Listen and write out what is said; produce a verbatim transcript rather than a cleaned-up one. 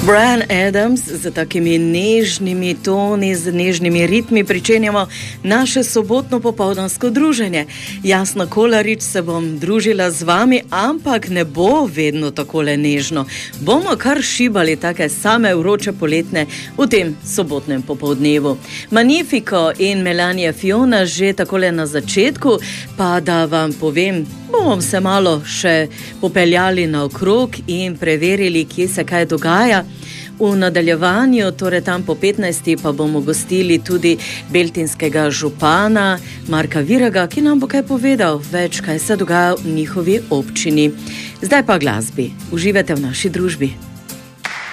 Bryan Adams z takimi nežnimi toni, z nežnimi ritmi pričenjamo naše sobotno popoldansko druženje. Jasna Kolarič se bom družila z vami, ampak ne bo vedno takole nežno. Bomo kar šibali take same vroče poletne v tem sobotnem popoldnevu. Magnifico in Melania Fiona že takole na začetku, pa da vam povem, bomo se malo še popeljali naokrog in preverili, kje se kaj dogaja. V nadaljevanju, torej tam po petnajsti, pa bomo gostili tudi beltinskega župana Marka Viraga, ki nam bo kaj povedal več, kaj se dogaja v njihovi občini. Zdaj pa glasbi. Uživajte v naši družbi.